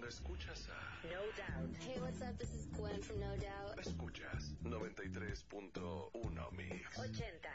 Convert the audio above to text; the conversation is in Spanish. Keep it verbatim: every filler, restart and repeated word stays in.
escuchas a No Doubt. Hey, what's up? This is Gwen from No Doubt. Escuchas noventa y tres punto uno Mix. ochenta.